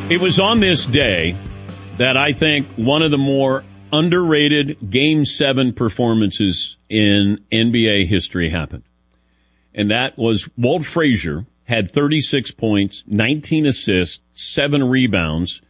It was on this day that I think one of the more underrated Game 7 performances in NBA history happened. And that was Walt Frazier had 36 points, 19 assists, 7 rebounds